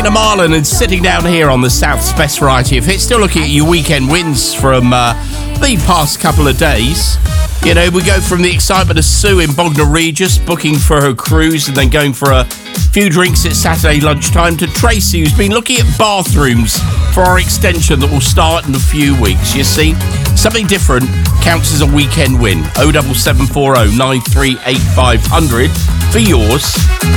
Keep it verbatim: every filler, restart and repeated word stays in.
Tina Marlin and Sitting Down Here on the South's Best Variety of Hits. Still looking at your weekend wins from uh, the past couple of days. You know, we go from the excitement of Sue in Bognor Regis booking for her cruise and then going for a few drinks at Saturday lunchtime to Tracy, who's been looking at bathrooms for our extension that will start in a few weeks. You see, something different counts as a weekend win. oh seven seven four oh nine three eight five hundred for yours.